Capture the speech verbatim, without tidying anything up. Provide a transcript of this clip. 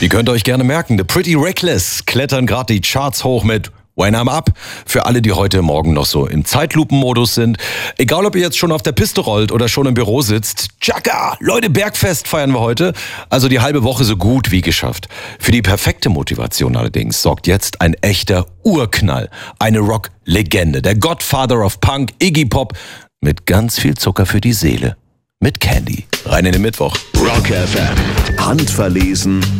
Ihr könnt euch gerne merken, The Pretty Reckless klettern gerade die Charts hoch mit When I'm Up. Für alle, die heute Morgen noch so im Zeitlupenmodus sind. Egal, ob ihr jetzt schon auf der Piste rollt oder schon im Büro sitzt. Tschakka! Leute, Bergfest feiern wir heute. Also die halbe Woche so gut wie geschafft. Für die perfekte Motivation allerdings sorgt jetzt ein echter Urknall. Eine Rock-Legende. Der Godfather of Punk, Iggy Pop. Mit ganz viel Zucker für die Seele. Mit Candy. Rein in den Mittwoch. Rock F M. Handverlesen